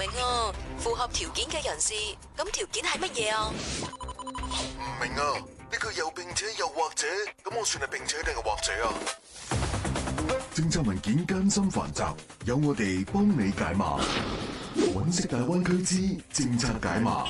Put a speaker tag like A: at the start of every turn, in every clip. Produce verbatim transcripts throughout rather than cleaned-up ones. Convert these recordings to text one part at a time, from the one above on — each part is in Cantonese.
A: 明啊，符合條件嘅人士，咁條件係乜嘢啊？
B: 唔明啊，呢句又並且又或者，咁我算係並且定係或者啊？
C: 政策文件艱深繁雜，有我哋幫你解碼。揾食大灣區之政策解碼。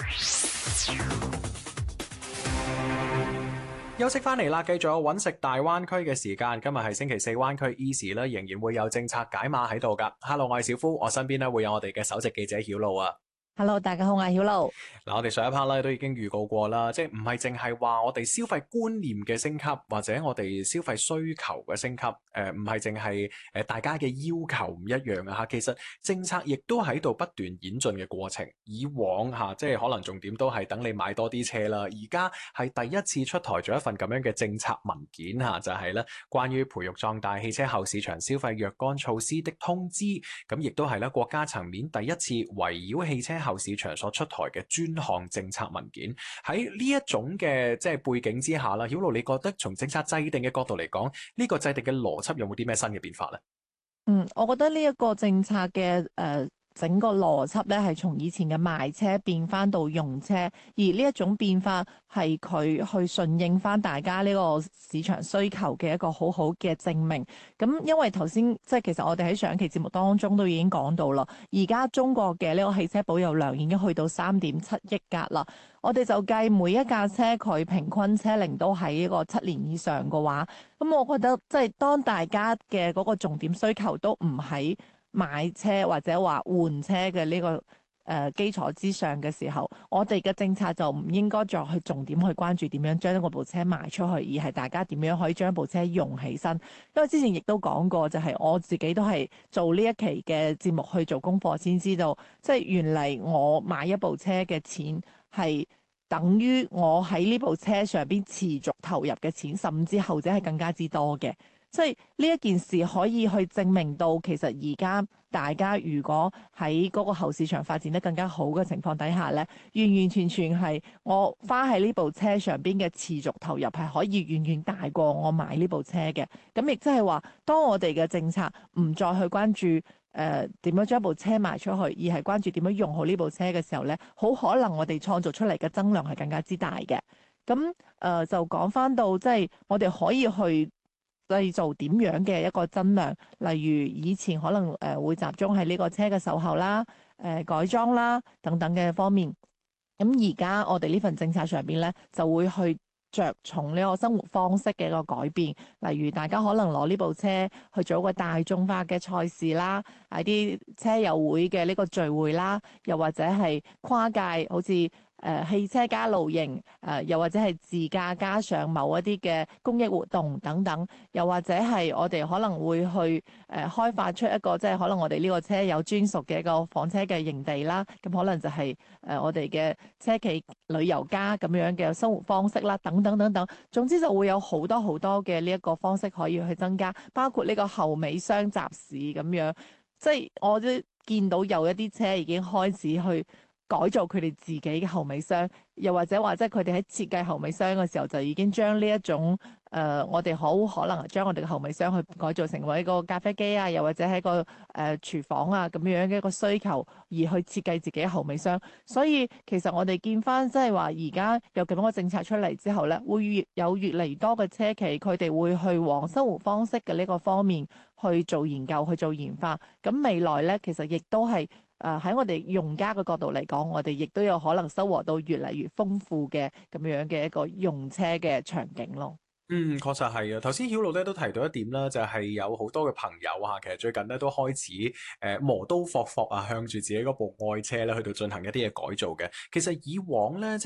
D: 休息翻嚟啦，繼續有揾食大灣區嘅時間。今日係星期四，灣區 Easy 咧仍然會有政策解碼喺度噶。Hello，我係小夫，我身邊咧會有我哋嘅首席記者曉露啊。
E: Hello， 大家好，我係曉露。
D: 嗱，我哋上一 part 咧都已經預告過啦，即係唔係淨係話我哋消費觀念嘅升級，或者我哋消費需求嘅升級，誒唔係淨係誒大家嘅要求唔一樣啊吓。其實政策亦都喺度不斷演進嘅過程。以往吓，即係可能重點都係等你買多啲車啦，而家係第一次出台咗一份咁樣嘅政策文件吓，就係咧關於培育壯大汽車後市場消費若干措施的通知。咁亦都係咧國家層面第一次圍繞汽車後市場所出台嘅專項政策文件。喺呢一種嘅即係背景之下啦，曉露你覺得從政策制定嘅角度嚟講，呢個制定嘅邏輯有冇啲咩新嘅變化咧？
E: 嗯，我覺得呢一個政策嘅誒。呃整個邏輯咧係從以前嘅賣車變翻到用車，而呢一種變化係佢去順應翻大家呢個市場需求嘅一個好好嘅證明。咁因為頭先即係其實我哋喺上一期節目當中都已經講到啦，而家中國嘅呢個汽車保有量已經去到三點七億架啦。我哋就計每一架車佢平均車齡都喺呢個七年以上嘅話，咁我覺得即係當大家嘅嗰個重點需求都唔喺買車或者話換車嘅呢、這個誒、呃、基礎之上嘅時候，我哋嘅政策就唔應該再去重點去關注點樣將嗰部車賣出去，而係大家點樣可以將部車用起身。因為之前亦都講過，就係我自己都係做呢一期嘅節目去做功課先知道，即係原嚟我買一部車嘅錢係等於我喺呢部車上邊持續投入嘅錢，甚至後者係更加之多嘅。即係呢一件事可以去證明到，其實而家大家如果喺嗰個後市場發展得更加好嘅情況底下呢，完完全全係我花喺呢部車上邊嘅持續投入係可以遠遠大過我買呢部車嘅。咁亦即係話，當我哋嘅政策唔再去關注誒點樣將部車賣出去，而係關注點樣用好呢部車嘅時候呢，好可能我哋創造出嚟嘅增量係更加之大嘅。咁誒、呃、就講翻到即係我哋可以去製造點樣嘅一個增量，例如以前可能誒會集中喺呢個車嘅售後啦、誒、呃、改裝啦等等嘅方面。咁而家我哋呢份政策上邊咧，就會去着重呢個生活方式嘅一個改變，例如大家可能攞呢部車去做一個大眾化嘅賽事啦，喺啲車友會嘅呢個聚會啦，又或者係跨界，好似誒、呃、汽車加露營，誒、呃、又或者係自駕加上某一啲嘅公益活動等等，又或者係我哋可能會去誒、呃、開發出一個即係可能我哋呢個車有專屬嘅一個房車嘅營地啦，咁可能就係、是、誒、呃、我哋嘅車企旅遊家咁樣嘅生活方式啦，等等等等，總之就會有好多好多嘅呢一個方式可以去增加，包括呢個後尾箱集市咁樣，即係我都見到有一啲車已經開始去改造佢哋自己嘅後尾箱，又或者話即係佢哋喺設計後尾箱嘅時候，就已經將呢一種誒、呃，我哋好可能將我哋嘅後尾箱去改造成為一個咖啡機啊，又或者係一個誒、呃、廚房啊咁樣嘅一個需求，而去設計自己嘅後尾箱。所以其實我哋見翻即係話而家有咁樣嘅政策出嚟之後咧，會越有越嚟越多嘅車企，佢哋會去往生活方式嘅呢個方面去做研究、去做研發。咁未來咧，其實亦都係。誒喺、呃、我哋用家嘅角度嚟講，我哋亦都有可能收穫到越嚟越豐富嘅咁樣嘅一個用車嘅場景咯。
D: 嗯，確實係啊。頭先曉露咧都提到一點啦，就係、是、有好多嘅朋友啊，其實最近咧都開始誒、呃、磨刀霍霍啊，向住自己嗰部愛車咧去到進行一啲嘅改造嘅。其實以往咧，